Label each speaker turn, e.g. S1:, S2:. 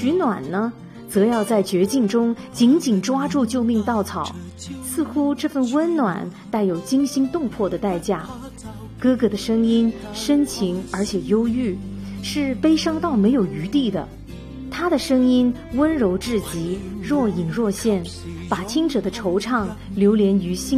S1: 取暖呢，则要在绝境中紧紧抓住救命稻草。似乎这份温暖带有惊心动魄的代价。哥哥的声音深情而且忧郁，是悲伤到没有余地的。他的声音温柔至极，若隐若现，把听者的惆怅流连于心